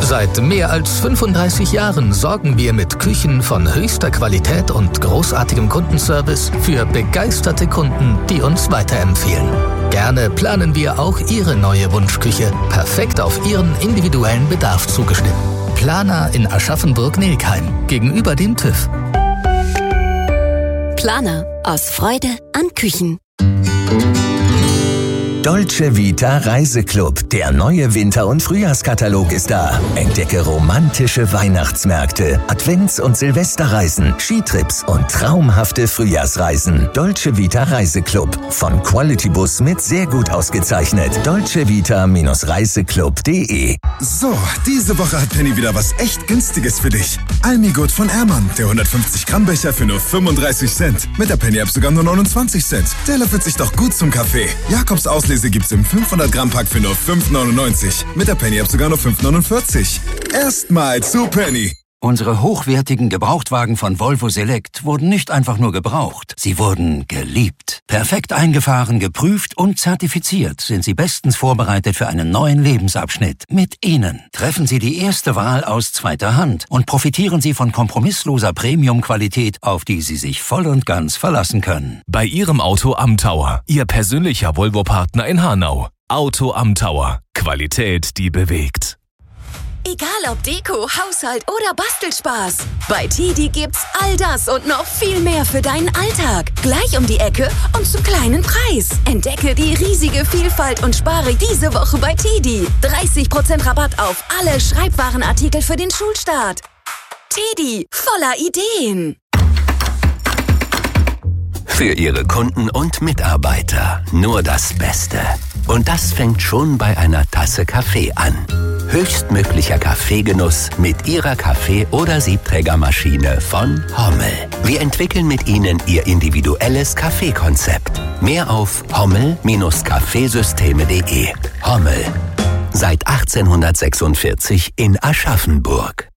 Seit mehr als 35 Jahren sorgen wir mit Küchen von höchster Qualität und großartigem Kundenservice für begeisterte Kunden, die uns weiterempfehlen. Gerne planen wir auch Ihre neue Wunschküche, perfekt auf Ihren individuellen Bedarf zugeschnitten. Plana in Aschaffenburg-Nelkheim, gegenüber dem TÜV. Plana, aus Freude an Küchen. Dolce Vita Reiseclub. Der neue Winter- und Frühjahrskatalog ist da. Entdecke romantische Weihnachtsmärkte, Advents- und Silvesterreisen, Skitrips und traumhafte Frühjahrsreisen. Dolce Vita Reiseclub. Von Quality Bus mit sehr gut ausgezeichnet. dolcevita-reiseclub.de. So, diese Woche hat Penny wieder was echt Günstiges für dich. Almigurt von Ehrmann. Der 150 Gramm Becher für nur 35 Cent. Mit der Penny-App sogar nur 29 Cent. Der löffelt sich doch gut zum Kaffee. Jakobs Auslese gibt's im 500 Gramm Pack für nur 5,99. Mit der Penny-App sogar nur 5,49. Erstmal zu Penny. Unsere hochwertigen Gebrauchtwagen von Volvo Select wurden nicht einfach nur gebraucht, sie wurden geliebt. Perfekt eingefahren, geprüft und zertifiziert sind sie bestens vorbereitet für einen neuen Lebensabschnitt. Mit Ihnen treffen Sie die erste Wahl aus zweiter Hand und profitieren Sie von kompromissloser Premium-Qualität, auf die Sie sich voll und ganz verlassen können. Bei Ihrem Auto am Tower, Ihr persönlicher Volvo-Partner in Hanau. Auto am Tower. Qualität, die bewegt. Egal ob Deko, Haushalt oder Bastelspaß. Bei TIDI gibt's all das und noch viel mehr für deinen Alltag. Gleich um die Ecke und zum kleinen Preis. Entdecke die riesige Vielfalt und spare diese Woche bei TIDI. 30% Rabatt auf alle Schreibwarenartikel für den Schulstart. TIDI, voller Ideen. Für Ihre Kunden und Mitarbeiter nur das Beste. Und das fängt schon bei einer Tasse Kaffee an. Höchstmöglicher Kaffeegenuss mit Ihrer Kaffee- oder Siebträgermaschine von Hommel. Wir entwickeln mit Ihnen Ihr individuelles Kaffeekonzept. Mehr auf hommel-kaffeesysteme.de. Hommel. Seit 1846 in Aschaffenburg.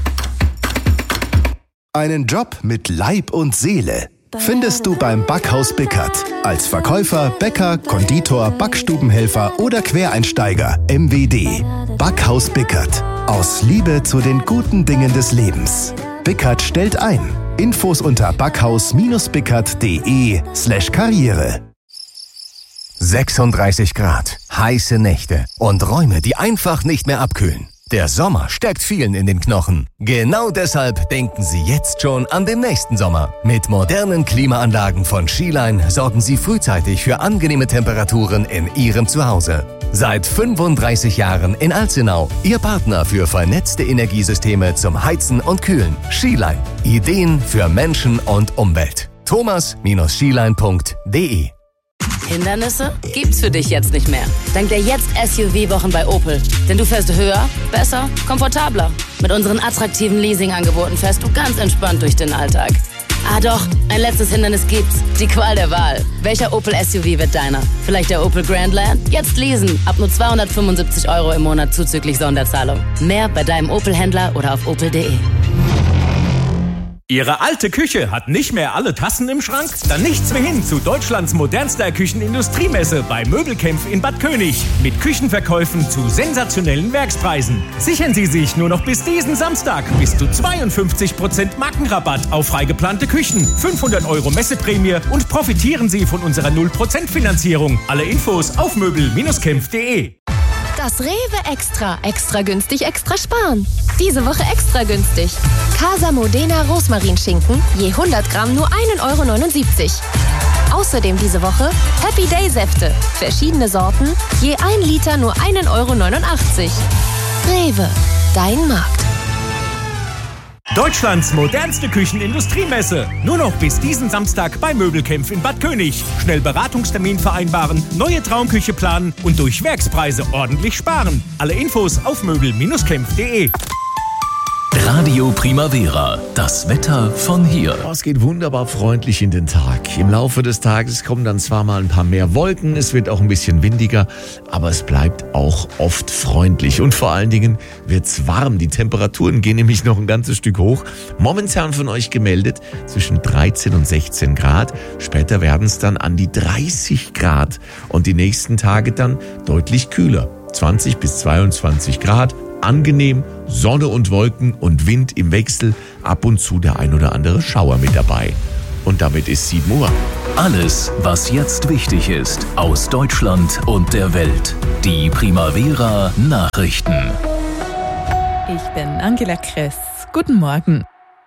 Einen Job mit Leib und Seele findest du beim Backhaus Bickert. Als Verkäufer, Bäcker, Konditor, Backstubenhelfer oder Quereinsteiger. MWD. Backhaus Bickert. Aus Liebe zu den guten Dingen des Lebens. Bickert stellt ein. Infos unter backhaus-bickert.de/Karriere. 36 Grad, heiße Nächte und Räume, die einfach nicht mehr abkühlen. Der Sommer steckt vielen in den Knochen. Genau deshalb denken Sie jetzt schon an den nächsten Sommer. Mit modernen Klimaanlagen von Skiline sorgen Sie frühzeitig für angenehme Temperaturen in Ihrem Zuhause. Seit 35 Jahren in Alzenau, Ihr Partner für vernetzte Energiesysteme zum Heizen und Kühlen. Skiline. Ideen für Menschen und Umwelt. thomas-skiline.de. Hindernisse gibt's für dich jetzt nicht mehr. Dank der Jetzt-SUV-Wochen bei Opel. Denn du fährst höher, besser, komfortabler. Mit unseren attraktiven Leasing-Angeboten fährst du ganz entspannt durch den Alltag. Ah doch, ein letztes Hindernis gibt's. Die Qual der Wahl. Welcher Opel-SUV wird deiner? Vielleicht der Opel Grandland? Jetzt leasen. Ab nur 275 € im Monat zuzüglich Sonderzahlung. Mehr bei deinem Opel-Händler oder auf opel.de. Ihre alte Küche hat nicht mehr alle Tassen im Schrank? Dann nichts mehr hin zu Deutschlands modernster Küchenindustriemesse bei Möbelkämpf in Bad König. Mit Küchenverkäufen zu sensationellen Werkspreisen. Sichern Sie sich nur noch bis diesen Samstag bis zu 52% Markenrabatt auf freigeplante Küchen, 500 € Messeprämie und profitieren Sie von unserer 0% Finanzierung. Alle Infos auf möbel-kämpf.de. Das Rewe Extra. Extra günstig, extra sparen. Diese Woche extra günstig. Casa Modena Rosmarinschinken, je 100 Gramm nur 1,79 €. Außerdem diese Woche Happy Day Säfte. Verschiedene Sorten, je 1 Liter nur 1,89 €. Rewe, dein Markt. Deutschlands modernste Küchenindustriemesse. Nur noch bis diesen Samstag bei Möbelkämpf in Bad König. Schnell Beratungstermin vereinbaren, neue Traumküche planen und durch Werkspreise ordentlich sparen. Alle Infos auf möbel-kämpf.de. Radio Primavera, das Wetter von hier. Es geht wunderbar freundlich in den Tag. Im Laufe des Tages kommen dann zwar mal ein paar mehr Wolken, es wird auch ein bisschen windiger, aber es bleibt auch oft freundlich. Und vor allen Dingen wird's warm. Die Temperaturen gehen nämlich noch ein ganzes Stück hoch. Momentan von euch gemeldet zwischen 13 und 16 Grad. Später werden es dann an die 30 Grad und die nächsten Tage dann deutlich kühler. 20 bis 22 Grad Angenehm, Sonne und Wolken und Wind im Wechsel, ab und zu der ein oder andere Schauer mit dabei. Und damit ist 7 Uhr. Alles, was jetzt wichtig ist, aus Deutschland und der Welt. Die Primavera Nachrichten. Ich bin Angela Kress. Guten Morgen.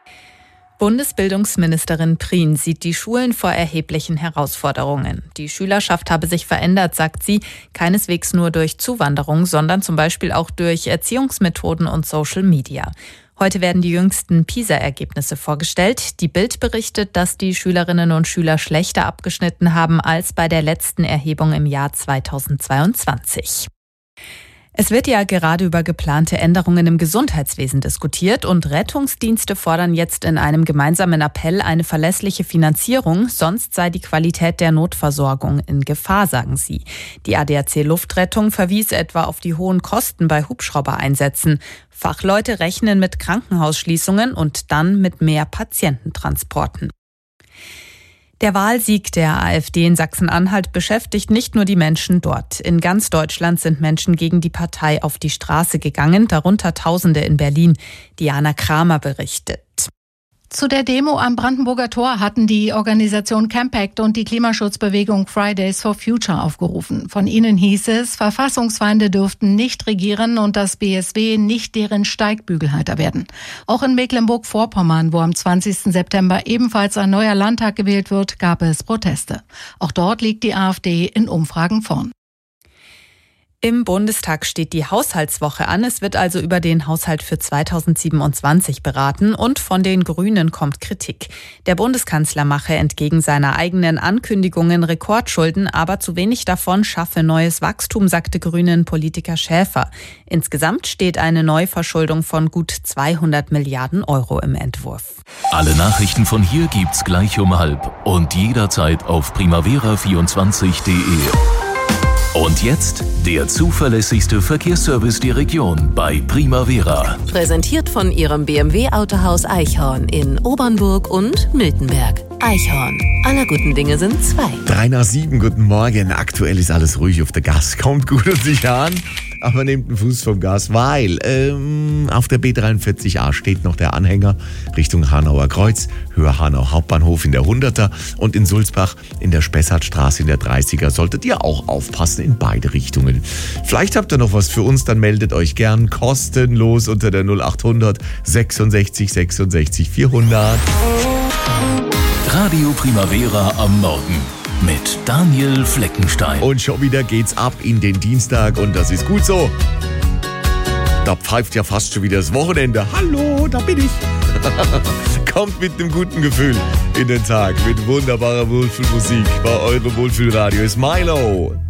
Bundesbildungsministerin Prien sieht die Schulen vor erheblichen Herausforderungen. Die Schülerschaft habe sich verändert, sagt sie, keineswegs nur durch Zuwanderung, sondern zum Beispiel auch durch Erziehungsmethoden und Social Media. Heute werden die jüngsten PISA-Ergebnisse vorgestellt. Die Bild berichtet, dass die Schülerinnen und Schüler schlechter abgeschnitten haben als bei der letzten Erhebung im Jahr 2022. Es wird ja gerade über geplante Änderungen im Gesundheitswesen diskutiert und Rettungsdienste fordern jetzt in einem gemeinsamen Appell eine verlässliche Finanzierung, sonst sei die Qualität der Notversorgung in Gefahr, sagen sie. Die ADAC Luftrettung verwies etwa auf die hohen Kosten bei Hubschraubereinsätzen. Fachleute rechnen mit Krankenhausschließungen und dann mit mehr Patiententransporten. Der Wahlsieg der AfD in Sachsen-Anhalt beschäftigt nicht nur die Menschen dort. In ganz Deutschland sind Menschen gegen die Partei auf die Straße gegangen, darunter Tausende in Berlin. Diana Kramer berichtet. Zu der Demo am Brandenburger Tor hatten die Organisation Campact und die Klimaschutzbewegung Fridays for Future aufgerufen. Von ihnen hieß es, Verfassungsfeinde dürften nicht regieren und das BSW nicht deren Steigbügelhalter werden. Auch in Mecklenburg-Vorpommern, wo am 20. September ebenfalls ein neuer Landtag gewählt wird, gab es Proteste. Auch dort liegt die AfD in Umfragen vorn. Im Bundestag steht die Haushaltswoche an. Es wird also über den Haushalt für 2027 beraten und von den Grünen kommt Kritik. Der Bundeskanzler mache entgegen seiner eigenen Ankündigungen Rekordschulden, aber zu wenig davon schaffe neues Wachstum, sagte Grünen-Politiker Schäfer. Insgesamt steht eine Neuverschuldung von gut 200 Milliarden Euro im Entwurf. Alle Nachrichten von hier gibt's gleich um 12:30 und jederzeit auf primavera24.de. Und jetzt der zuverlässigste Verkehrsservice der Region bei Primavera. Präsentiert von Ihrem BMW-Autohaus Eichhorn in Obernburg und Miltenberg. Eichhorn. Aller guten Dinge sind 2. 6:03, guten Morgen. Aktuell ist alles ruhig auf der Gas. Kommt gut und sicher an, aber nehmt den Fuß vom Gas, weil auf der B43a steht noch der Anhänger Richtung Hanauer Kreuz, Höhe Hanau Hauptbahnhof in der 100er und in Sulzbach in der Spessartstraße in der 30er. Solltet ihr auch aufpassen in beide Richtungen. Vielleicht habt ihr noch was für uns, dann meldet euch gern kostenlos unter der 0800 66 66 400. Radio Primavera am Morgen mit Daniel Fleckenstein. Und schon wieder geht's ab in den Dienstag und das ist gut so. Da pfeift ja fast schon wieder das Wochenende. Hallo, da bin ich. Kommt mit einem guten Gefühl in den Tag mit wunderbarer Wohlfühlmusik bei eurem Wohlfühlradio. Ist Milo.